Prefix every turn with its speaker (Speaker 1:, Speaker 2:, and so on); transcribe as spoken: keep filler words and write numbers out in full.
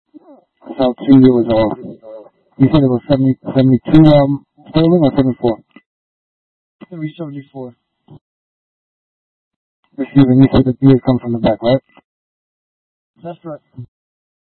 Speaker 1: So two you was off. You said it was seventy, seventy-two um, sterling or seventy-four?
Speaker 2: three seventy-four.
Speaker 1: Excuse me, you said the beer comes from the back, right?
Speaker 2: That's correct.